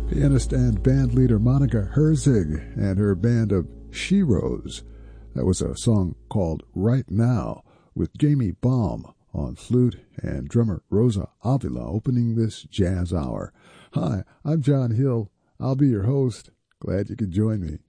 Pianist and band leader Monica Herzig and her band of Sheroes. That was a song called Right Now with Jamie Baum on flute and drummer Rosa Avila opening this jazz hour. Hi, I'm John Hill. I'll be your host. Glad you could join me.